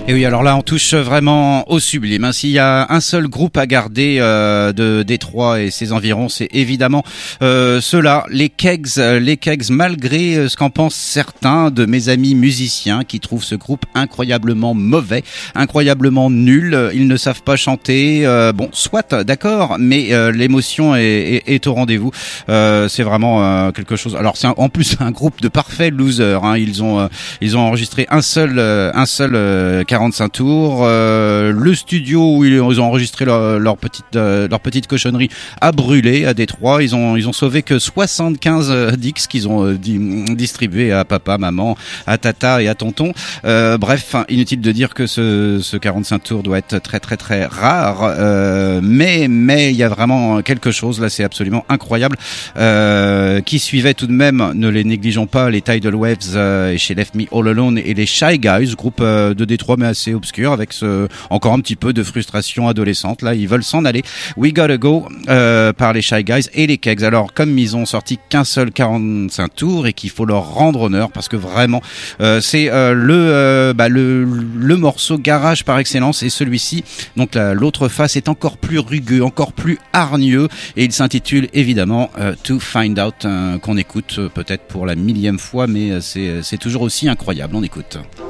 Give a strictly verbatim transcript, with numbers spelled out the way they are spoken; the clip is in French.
Et oui, alors là, on touche vraiment au sublime. Hein. S'il y a un seul groupe à garder euh, de Détroit et ses environs, c'est évidemment euh, ceux-là, les Kegs. Les Kegs, malgré ce qu'en pensent certains de mes amis musiciens qui trouvent ce groupe incroyablement mauvais, incroyablement nul. Ils ne savent pas chanter. Euh, bon, soit, d'accord, mais euh, l'émotion est, est, est au rendez-vous. Euh, c'est vraiment euh, quelque chose. Alors, c'est un, en plus un groupe de parfaits losers. Hein. Ils ont, euh, ils ont enregistré un seul, euh, un seul euh, quarante-cinq tours. Euh, le studio où ils ont enregistré leur, leur petite euh, leur petite cochonnerie a brûlé à Détroit. Ils ont ils ont sauvé que soixante-quinze disques qu'ils ont euh, di- distribués à papa, maman, à tata et à tonton. Euh, bref, inutile de dire que ce ce quarante-cinq tours doit être très très très rare. Euh, mais mais il y a vraiment quelque chose là, c'est absolument incroyable. Euh, qui suivait tout de même, ne les négligeons pas, les Tidal Waves euh, et chez Left Me All Alone et les Shy Guys, groupe euh, de Détroit mais assez obscur avec ce encore un petit peu de frustration adolescente. Là, ils veulent s'en aller. We Gotta Go euh, par les Shy Guys et les Kegs. Alors, comme ils ont sorti qu'un seul quarante-cinq tours et qu'il faut leur rendre honneur parce que vraiment, euh, c'est euh, le, euh, bah, le le morceau garage par excellence et celui-ci. Donc la, l'autre face est encore plus rugueux, encore plus hargneux et il s'intitule évidemment euh, To Find Out euh, qu'on écoute euh, peut-être pour la millième fois, mais euh, c'est c'est toujours aussi incroyable. On écoute.